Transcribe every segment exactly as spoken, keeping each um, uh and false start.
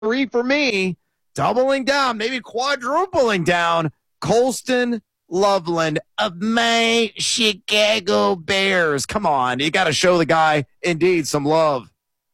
three for me, doubling down, maybe quadrupling down, Colston Loveland of my Chicago Bears. Come on, you got to show the guy indeed some love.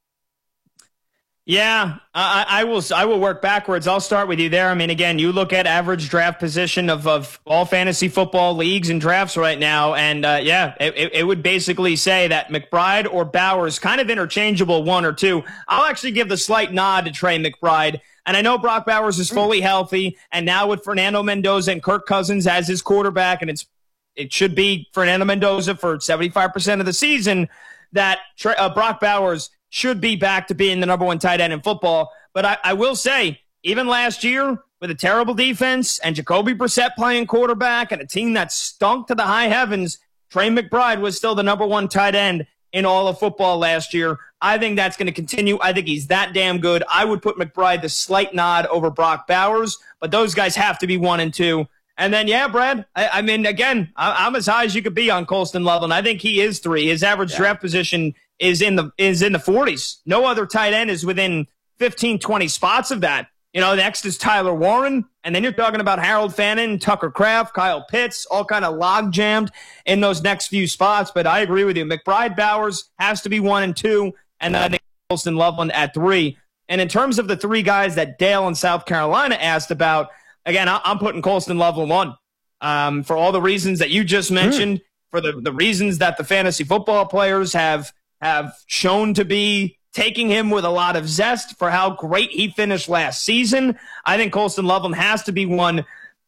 Yeah, I, I will. I will work backwards. I'll start with you there. I mean, again, you look at average draft position of, of all fantasy football leagues and drafts right now, and uh, yeah, it, it would basically say that McBride or Bowers, kind of interchangeable, one or two. I'll actually give the slight nod to Trey McBride. And I know Brock Bowers is fully healthy, and now with Fernando Mendoza and Kirk Cousins as his quarterback, and it's it should be Fernando Mendoza for seventy-five percent of the season, that uh, Brock Bowers should be back to being the number one tight end in football. But I, I will say, even last year, with a terrible defense and Jacoby Brissett playing quarterback and a team that stunk to the high heavens, Trey McBride was still the number one tight end in all of football last year. I think that's going to continue. I think he's that damn good. I would put McBride the slight nod over Brock Bowers, but those guys have to be one and two. And then, yeah, Brad, I, I mean, again, I, I'm as high as you could be on Colston Loveland. I think he is three. His average yeah. draft position is in the is in the forties. No other tight end is within fifteen, twenty spots of that. You know, next is Tyler Warren, and then you're talking about Harold Fannin, Tucker Kraft, Kyle Pitts, all kind of log jammed in those next few spots. But I agree with you. McBride Bowers has to be one and two, and then I think Colston Loveland at three. And in terms of the three guys that Dale in South Carolina asked about, again, I'm putting Colston Loveland one um, for all the reasons that you just mentioned, mm. for the, the reasons that the fantasy football players have have shown to be taking him with a lot of zest for how great he finished last season. I think Colston Loveland has to be one.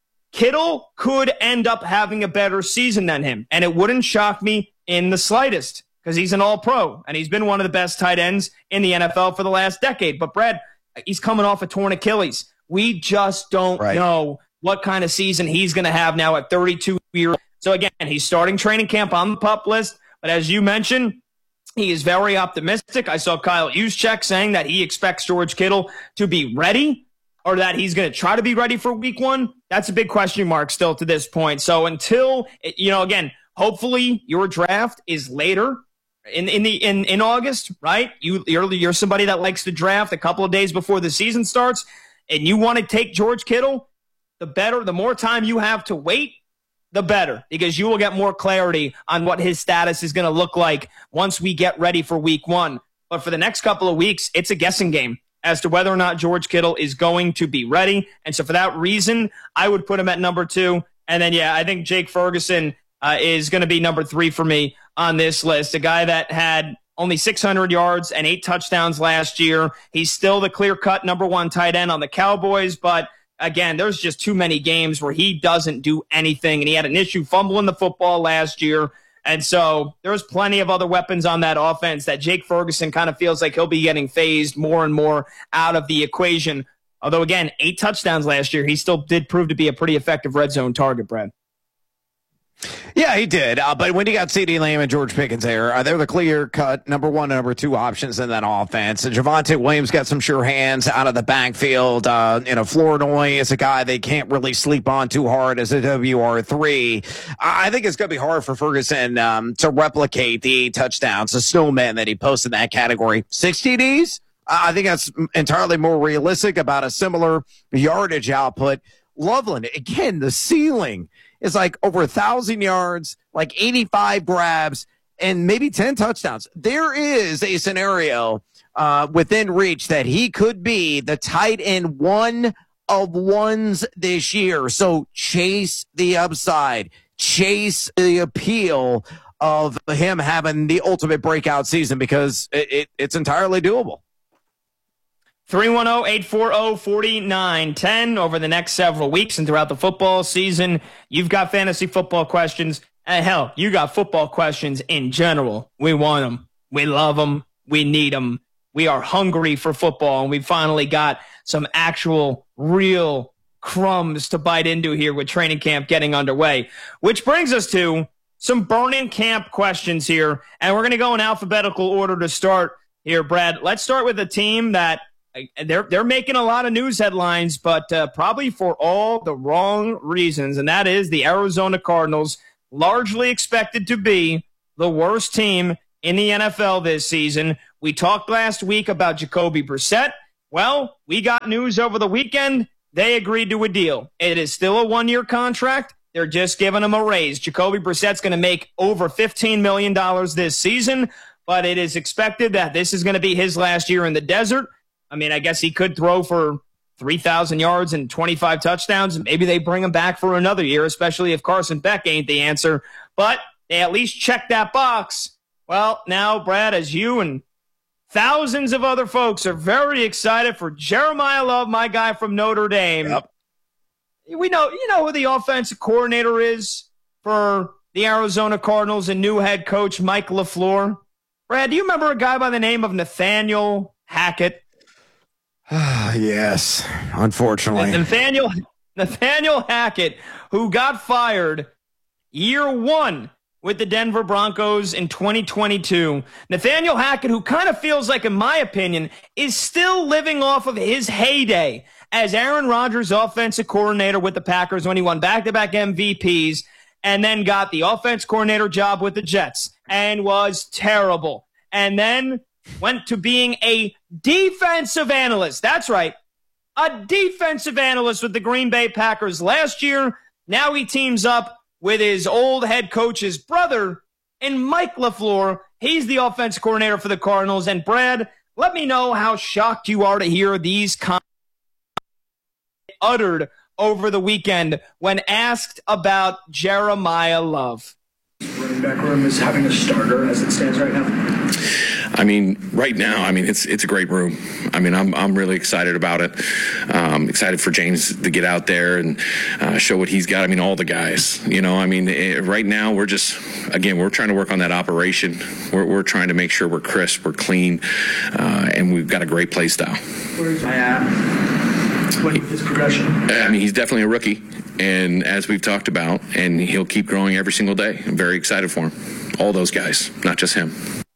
Kittle could end up having a better season than him, and it wouldn't shock me in the slightest because he's an all-pro, and he's been one of the best tight ends in the N F L for the last decade. But, Brad, he's coming off a torn Achilles. We just don't right. know what kind of season he's going to have now at thirty-two years. So, again, he's starting training camp on the PUP list, but as you mentioned, he is very optimistic. I saw Kyle Juszczyk saying that he expects George Kittle to be ready or that he's going to try to be ready for week one. That's a big question mark still to this point. So until, you know, again, hopefully your draft is later in, in the in, in August, right? You, you're, you're somebody that likes to draft a couple of days before the season starts and you want to take George Kittle, the better, the more time you have to wait, the better, because you will get more clarity on what his status is going to look like once we get ready for week one. But for the next couple of weeks, it's a guessing game as to whether or not George Kittle is going to be ready. And so for that reason, I would put him at number two. And then, yeah, I think Jake Ferguson uh, is going to be number three for me on this list, a guy that had only six hundred yards and eight touchdowns last year. He's still the clear-cut number one tight end on the Cowboys, but again, there's just too many games where he doesn't do anything, and he had an issue fumbling the football last year. And so there's plenty of other weapons on that offense that Jake Ferguson kind of feels like he'll be getting phased more and more out of the equation. Although, again, eight touchdowns last year, he still did prove to be a pretty effective red zone target, Brad. Yeah, he did. Uh, but when you got CeeDee Lamb and George Pickens there, uh, they're the clear-cut number one and number two options in that offense. And Javonte Williams got some sure hands out of the backfield. Uh, you know, Flournoy is a guy they can't really sleep on too hard as a W R three. I think it's going to be hard for Ferguson um, to replicate the eight touchdowns, the snowman that he posted in that category. Six T Ds? I think that's entirely more realistic, about a similar yardage output. Loveland, again, the ceiling is like over a thousand yards, like eighty-five grabs, and maybe ten touchdowns. There is a scenario uh, within reach that he could be the tight end one of ones this year. So chase the upside, chase the appeal of him having the ultimate breakout season, because it, it, it's entirely doable. three one zero, eight four zero, four nine one zero over the next several weeks and throughout the football season. You've got fantasy football questions. And hell, you got football questions in general. We want them. We love them. We need them. We are hungry for football, and we finally got some actual real crumbs to bite into here with training camp getting underway, which brings us to some burning camp questions here. And we're going to go in alphabetical order to start here, Brad. Let's start with a team that They're they're making a lot of news headlines, but uh, probably for all the wrong reasons, and that is the Arizona Cardinals, largely expected to be the worst team in the N F L this season. We talked last week about Jacoby Brissett Well, we got news over the weekend. They agreed to a deal. It is still a one-year contract. They're just giving him a raise. Jacoby Brissett's going to make over fifteen million dollars this season, but it is expected that this is going to be his last year in the desert. I mean, I guess he could throw for three thousand yards and twenty-five touchdowns. Maybe they bring him back for another year, especially if Carson Beck ain't the answer. But they at least check that box. Well, now, Brad, as you and thousands of other folks are very excited for Jeremiah Love, my guy from Notre Dame. Yep. We know, you know who the offensive coordinator is for the Arizona Cardinals and new head coach Mike LaFleur. Brad, do you remember a guy by the name of Nathaniel Hackett? Yes, unfortunately. Nathaniel, Nathaniel Hackett, who got fired year one with the Denver Broncos in twenty twenty-two. Nathaniel Hackett, who kind of feels like, in my opinion, is still living off of his heyday as Aaron Rodgers' offensive coordinator with the Packers when he won back-to-back M V Ps and then got the offense coordinator job with the Jets and was terrible. And then went to being a defensive analyst. That's right, a defensive analyst with the Green Bay Packers last year. Now he teams up with his old head coach's brother and Mike LaFleur. He's the offense coordinator for the Cardinals. And Brad, let me know how shocked you are to hear these comments uttered over the weekend when asked about Jeremiah Love. Running back room is having a starter as it stands right now. I mean, right now, I mean, it's it's a great room. I mean, I'm I'm really excited about it. Um, excited for James to get out there and uh, show what he's got. I mean, all the guys, you know, I mean, it, right now we're just, again, we're trying to work on that operation. We're we're trying to make sure we're crisp, we're clean, uh, and we've got a great play style. Where's my at? What is his progression? I mean, he's definitely a rookie, and as we've talked about, and he'll keep growing every single day. I'm very excited for him. All those guys, not just him.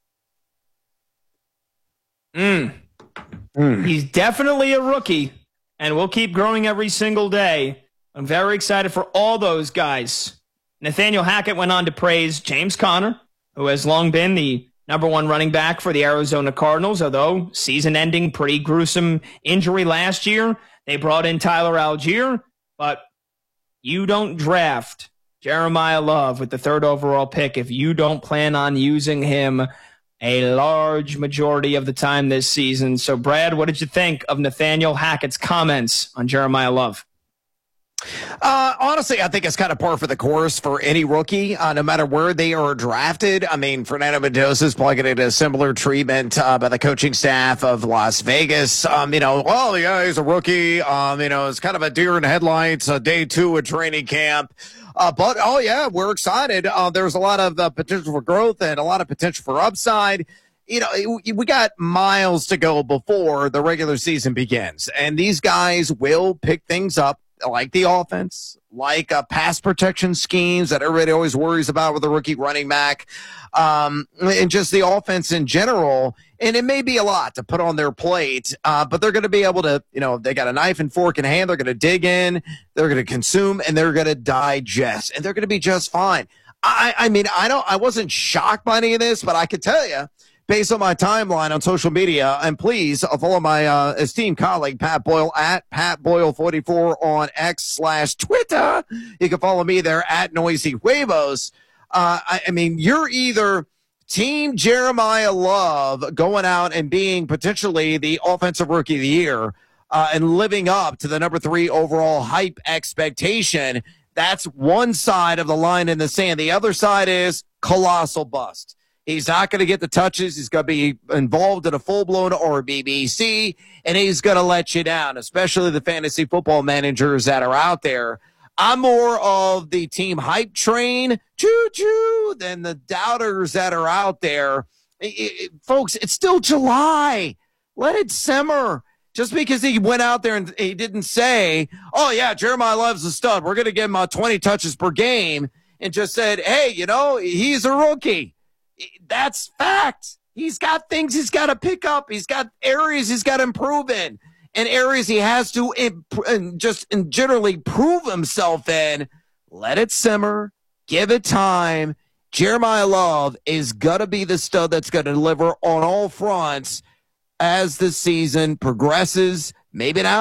Mm. Mm. He's definitely a rookie, and will keep growing every single day. I'm very excited for all those guys. Nathaniel Hackett went on to praise James Conner, who has long been the number one running back for the Arizona Cardinals, although season-ending, pretty gruesome injury last year. They brought in Tyler Algier, but you don't draft Jeremiah Love with the third overall pick if you don't plan on using him a large majority of the time this season. So, Brad, what did you think of Nathaniel Hackett's comments on Jeremiah Love? Uh, honestly, I think it's kind of par for the course for any rookie, uh, no matter where they are drafted. I mean, Fernando Mendoza is probably going to get a similar treatment uh, by the coaching staff of Las Vegas. Um, you know, well, yeah, he's a rookie. Um, you know, it's kind of a deer in the headlights, uh, day two of training camp. Uh, but, oh, yeah, we're excited. Uh, there's a lot of uh, potential for growth and a lot of potential for upside. You know, we got miles to go before the regular season begins, and these guys will pick things up, like the offense, like uh, pass protection schemes that everybody always worries about with a rookie running back, um, and just the offense in general. And it may be a lot to put on their plate, uh, but they're going to be able to, you know, they got a knife and fork in hand. They're going to dig in, they're going to consume, and they're going to digest, and they're going to be just fine. I, I mean, I don't, I wasn't shocked by any of this, but I could tell you, based on my timeline on social media, and please follow my uh, esteemed colleague, Pat Boyle, at Pat Boyle forty-four on X slash Twitter. You can follow me there at Noisy Huevos. Uh, I, I mean, you're either Team Jeremiah Love going out and being potentially the offensive rookie of the year uh, and living up to the number three overall hype expectation. That's one side of the line in the sand. The other side is colossal bust. He's not going to get the touches. He's going to be involved in a full-blown R B B C, and he's going to let you down, especially the fantasy football managers that are out there. I'm more of the team hype train, choo-choo, than the doubters that are out there. It, it, folks, it's still July. Let it simmer. Just because he went out there and he didn't say, oh, yeah, Jeremiah Love's a stud, we're going to give him uh, twenty touches per game, and just said, hey, you know, he's a rookie. That's fact. He's got things he's got to pick up. He's got areas he's got to improve in, and areas he has to imp- just generally prove himself in. Let it simmer. Give it time. Jeremiah Love is going to be the stud that's going to deliver on all fronts. as the season progresses. Maybe not.